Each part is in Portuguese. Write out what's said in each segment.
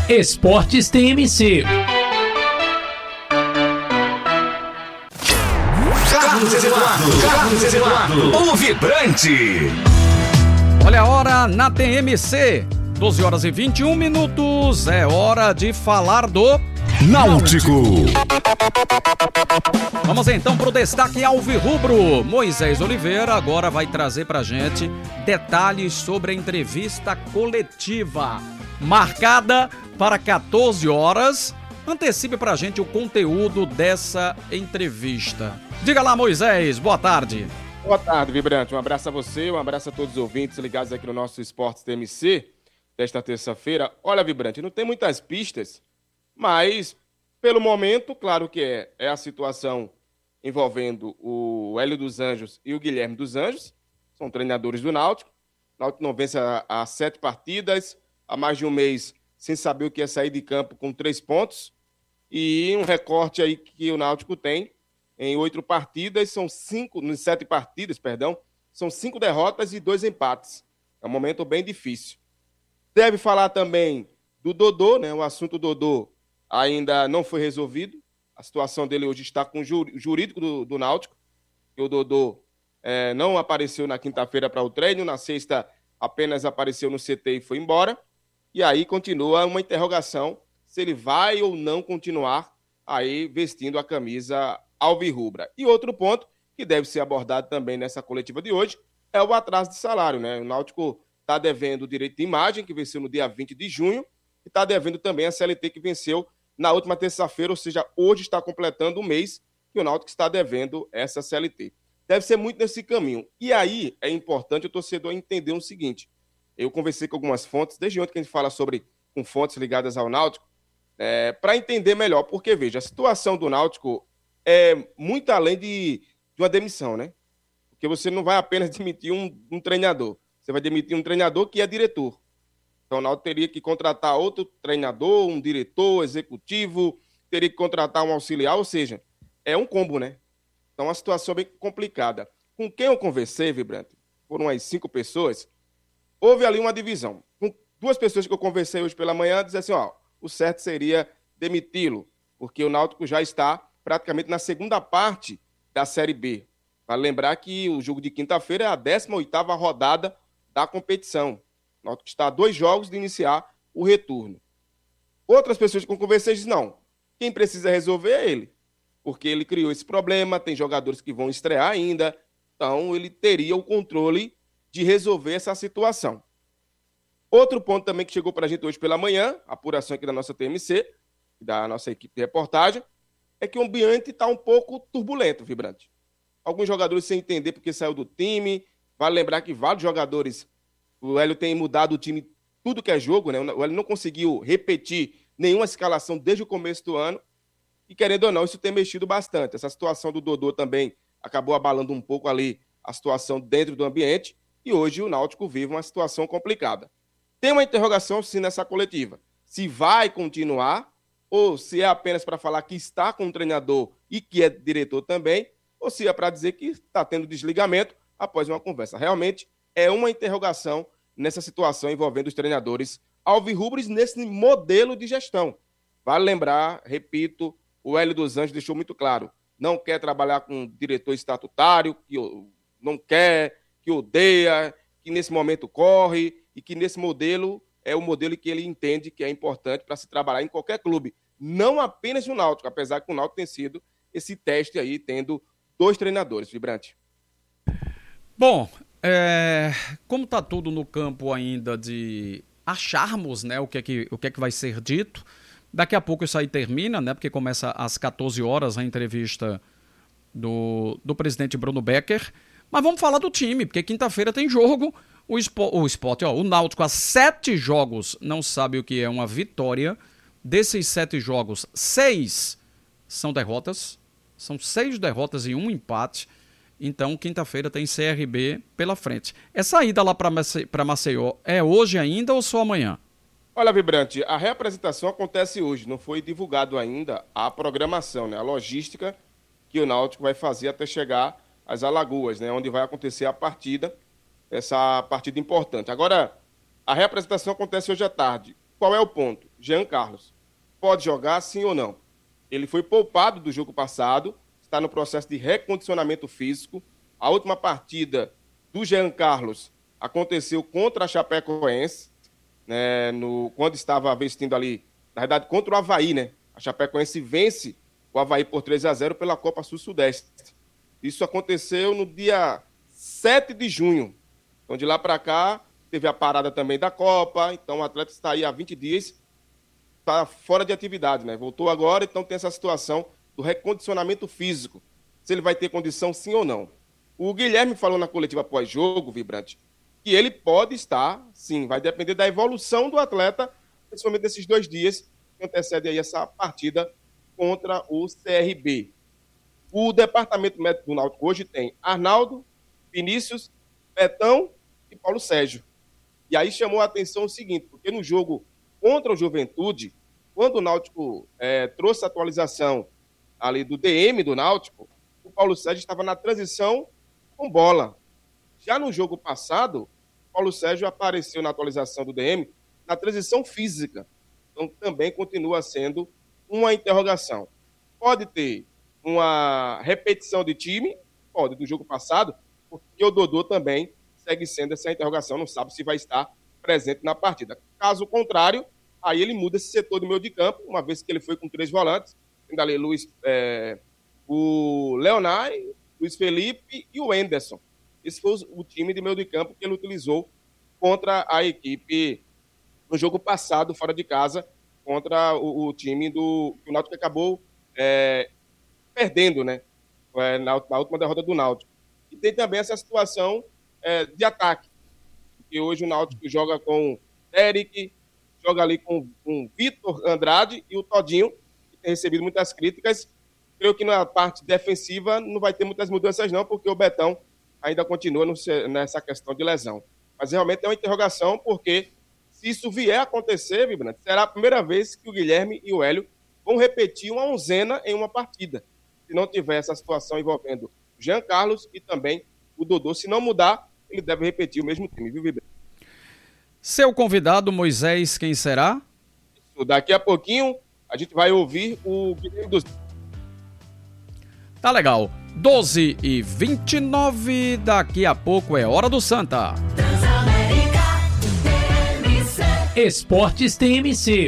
Esportes TMC. Carlos Eduardo, o vibrante. Olha a hora na TMC, 12 horas e 21 minutos, é hora de falar do Náutico. Vamos então para o destaque alvirrubro. Moisés Oliveira agora vai trazer pra gente detalhes sobre a entrevista coletiva, marcada para 14 horas. Antecipe pra gente o conteúdo dessa entrevista. Diga lá, Moisés, boa tarde. Boa tarde, Vibrante. Um abraço a você, um abraço a todos os ouvintes ligados aqui no nosso Esportes TMC desta terça-feira. Olha, Vibrante, não tem muitas pistas, mas pelo momento, claro que é a situação envolvendo o Hélio dos Anjos e o Guilherme dos Anjos, são treinadores do Náutico. O Náutico não vence há 7 partidas, há mais de um mês sem saber o que é sair de campo com 3 pontos, e um recorte aí que o Náutico tem em 8 partidas, são 7 partidas, são 5 derrotas e 2 empates. É um momento bem difícil. Deve falar também do Dodô, né? O assunto Dodô ainda não foi resolvido. A situação dele hoje está com o jurídico do Náutico, que o Dodô não apareceu na quinta-feira para o treino, na sexta apenas apareceu no CT e foi embora. E aí continua uma interrogação se ele vai ou não continuar aí vestindo a camisa alvirrubra. E outro ponto que deve ser abordado também nessa coletiva de hoje é o atraso de salário, né? O Náutico está devendo o direito de imagem, que venceu no dia 20 de junho, e está devendo também a CLT, que venceu na última terça-feira, ou seja, hoje está completando um mês que o Náutico está devendo essa CLT. Deve ser muito nesse caminho. E aí é importante o torcedor entender o seguinte: eu conversei com algumas fontes, desde ontem que a gente fala com fontes ligadas ao Náutico, para entender melhor, porque, veja, a situação do Náutico é muito além de uma demissão, né? Porque você não vai apenas demitir um treinador, você vai demitir um treinador que é diretor. Então o Náutico teria que contratar outro treinador, um diretor, executivo, teria que contratar um auxiliar, ou seja, é um combo, né? Então é uma situação bem complicada. Com quem eu conversei, Vibrante, foram umas 5 pessoas, houve ali uma divisão. Com 2 pessoas que eu conversei hoje pela manhã, diziam assim, o certo seria demiti-lo, porque o Náutico já está praticamente na segunda parte da Série B. Vale lembrar que o jogo de quinta-feira é a 18ª rodada da competição. O Náutico está a 2 jogos de iniciar o retorno. Outras pessoas que eu conversei dizem, não, quem precisa resolver é ele, porque ele criou esse problema, tem jogadores que vão estrear ainda, então ele teria o controle de resolver essa situação. Outro ponto também que chegou para a gente hoje pela manhã, apuração aqui da nossa TMC, da nossa equipe de reportagem, é que o ambiente está um pouco turbulento, Vibrante. Alguns jogadores sem entender porque saiu do time. Vale lembrar que vários jogadores, o Hélio tem mudado o time tudo que é jogo, né? O Hélio não conseguiu repetir nenhuma escalação desde o começo do ano. E querendo ou não, isso tem mexido bastante. Essa situação do Dodô também acabou abalando um pouco ali a situação dentro do ambiente. E hoje o Náutico vive uma situação complicada. Tem uma interrogação sim nessa coletiva. Se vai continuar ou se é apenas para falar que está com o treinador e que é diretor também, ou se é para dizer que está tendo desligamento após uma conversa. Realmente é uma interrogação nessa situação envolvendo os treinadores alvirrubros nesse modelo de gestão. Vale lembrar, repito, o Hélio dos Anjos deixou muito claro, não quer trabalhar com diretor estatutário, que não quer, que odeia, que nesse momento corre e que nesse modelo é o modelo que ele entende que é importante para se trabalhar em qualquer clube. Não apenas no Náutico, apesar que o Náutico tem sido esse teste aí, tendo 2 treinadores, Vibrante. Bom, como está tudo no campo ainda de acharmos, né, o que é que vai ser dito, daqui a pouco isso aí termina, né, porque começa às 14 horas a entrevista do presidente Bruno Becker, mas vamos falar do time, porque quinta-feira tem jogo, o Náutico há 7 jogos não sabe o que é uma vitória. Desses 7 jogos, 6 são derrotas, são 6 derrotas e 1 empate. Então, quinta-feira tem CRB pela frente. Essa ida lá para Maceió é hoje ainda ou só amanhã? Olha, Vibrante, a reapresentação acontece hoje. Não foi divulgado ainda a programação, né? A logística que o Náutico vai fazer até chegar às Alagoas, né? Onde vai acontecer a partida, essa partida importante. Agora, a reapresentação acontece hoje à tarde. Qual é o ponto? Jean Carlos. Pode jogar, sim ou não? Ele foi poupado do jogo passado, está no processo de recondicionamento físico. A última partida do Jean Carlos aconteceu contra a Chapecoense, né, quando estava vestindo ali, na verdade, contra o Avaí, né? A Chapecoense vence o Avaí por 3-0 pela Copa Sul-Sudeste. Isso aconteceu no dia 7 de junho. Então, de lá para cá, teve a parada também da Copa. Então, o atleta está aí há 20 dias, está fora de atividade, né? Voltou agora, então tem essa situação do recondicionamento físico. Se ele vai ter condição, sim ou não. O Guilherme falou na coletiva pós-jogo, Vibrante, que ele pode estar, sim, vai depender da evolução do atleta, principalmente nesses 2 dias que antecedem aí essa partida contra o CRB. O departamento médico do Náutico hoje tem Arnaldo, Vinícius, Betão e Paulo Sérgio. E aí chamou a atenção o seguinte, porque no jogo contra o Juventude, quando o Náutico trouxe a atualização ali do DM do Náutico, o Paulo Sérgio estava na transição com bola. Já no jogo passado, o Paulo Sérgio apareceu na atualização do DM na transição física. Então também continua sendo uma interrogação. Pode ter uma repetição de time, pode, do jogo passado, porque o Dodô também segue sendo essa interrogação, não sabe se vai estar presente na partida. Caso contrário, aí ele muda esse setor do meio de campo, uma vez que ele foi com 3 volantes, ainda ali o Leonard, Luiz Felipe e o Enderson. Esse foi o time de meio de campo que ele utilizou contra a equipe no jogo passado, fora de casa, contra o time do o Náutico, que acabou perdendo, né? Na última derrota do Náutico. E tem também essa situação de ataque, porque hoje o Náutico joga com Eric, joga ali com Vitor Andrade e o Todinho, que tem recebido muitas críticas. Creio que na parte defensiva não vai ter muitas mudanças não, porque o Betão ainda continua nessa questão de lesão. Mas realmente é uma interrogação, porque se isso vier a acontecer, Vibrante, será a primeira vez que o Guilherme e o Hélio vão repetir uma onzena em uma partida. Se não tiver essa situação envolvendo o Jean Carlos e também o Dodô, se não mudar, ele deve repetir o mesmo time, viu, Vibrante? Seu convidado, Moisés, quem será? Daqui a pouquinho a gente vai ouvir o Guilherme dos... Tá legal. 12h29, daqui a pouco é Hora do Santa. Esportes TMC.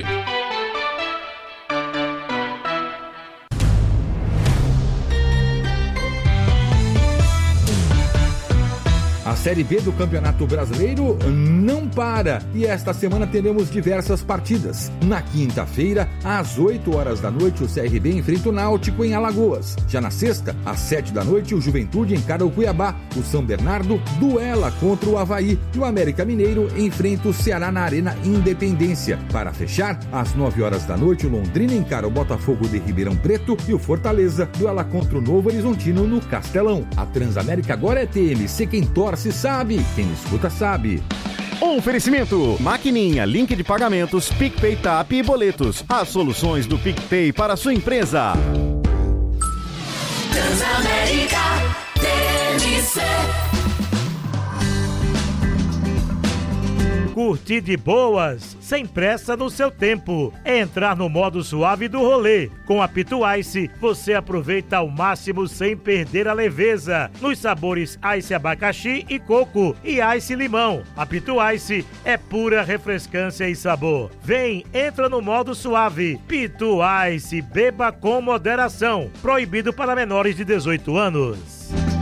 A Série B do Campeonato Brasileiro não para e esta semana teremos diversas partidas. Na quinta-feira, às 8 horas da noite, o CRB enfrenta o Náutico em Alagoas. Já na sexta, às 7 da noite, o Juventude encara o Cuiabá. O São Bernardo duela contra o Avaí e o América Mineiro enfrenta o Ceará na Arena Independência. Para fechar, às 9 horas da noite, o Londrina encara o Botafogo de Ribeirão Preto e o Fortaleza duela contra o Novo Horizontino no Castelão. A Transamérica agora é TMC, quem torce sabe, quem escuta sabe. Oferecimento: Maquininha, link de pagamentos, PicPay, TAP e boletos. As soluções do PicPay para a sua empresa. Transamérica TMC. Curtir de boas, sem pressa no seu tempo. É entrar no modo suave do rolê. Com a Pitu Ice, você aproveita ao máximo sem perder a leveza. Nos sabores Ice abacaxi e coco e Ice limão. A Pitu Ice é pura refrescância e sabor. Vem, entra no modo suave. Pitu Ice, beba com moderação. Proibido para menores de 18 anos.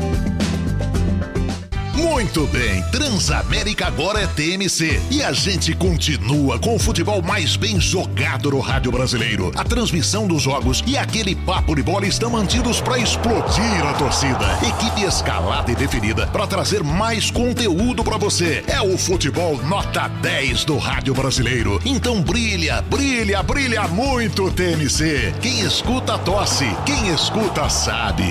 Muito bem, Transamérica agora é TMC e a gente continua com o futebol mais bem jogado no rádio brasileiro. A transmissão dos jogos e aquele papo de bola estão mantidos para explodir a torcida. Equipe escalada e definida para trazer mais conteúdo para você. É o futebol nota 10 do rádio brasileiro. Então brilha, brilha, brilha muito, TMC. Quem escuta tosse, quem escuta sabe.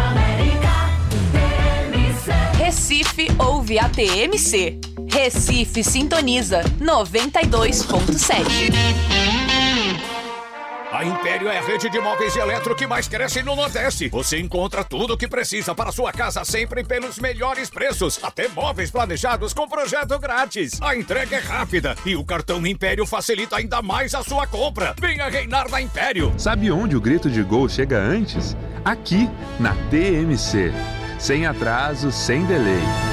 Recife ouve a TMC. Recife sintoniza 92.7. A Império é a rede de móveis e eletro que mais cresce no Nordeste. Você encontra tudo o que precisa para sua casa sempre pelos melhores preços. Até móveis planejados com projeto grátis. A entrega é rápida e o cartão Império facilita ainda mais a sua compra. Venha reinar na Império. Sabe onde o grito de gol chega antes? Aqui, na TMC. Sem atraso, sem delay.